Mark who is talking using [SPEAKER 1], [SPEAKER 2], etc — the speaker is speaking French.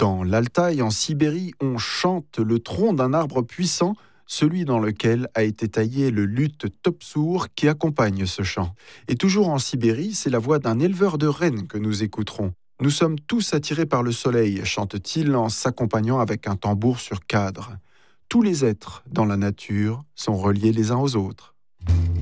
[SPEAKER 1] Dans l'Altaï, en Sibérie, on chante le tronc d'un arbre puissant, celui dans lequel a été taillé le luth topsour qui accompagne ce chant. Et toujours en Sibérie, c'est la voix d'un éleveur de rennes que nous écouterons. Nous sommes tous attirés par le soleil, chante-t-il en s'accompagnant avec un tambour sur cadre. Tous les êtres dans la nature sont reliés les uns aux autres.